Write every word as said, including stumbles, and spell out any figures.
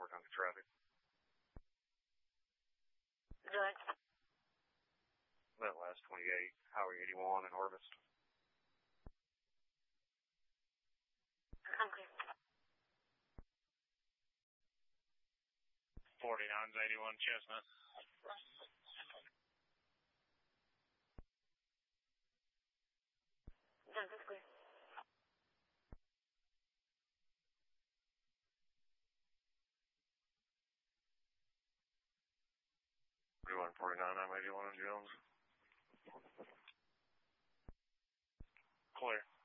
on the traffic. Good. That last twenty-eight, Highway eighty-one in Orvis. Okay. forty-nine's eighty-one Chestnut. That's clear. forty-one forty-nine, I'm eighty-one on Jones. Clear.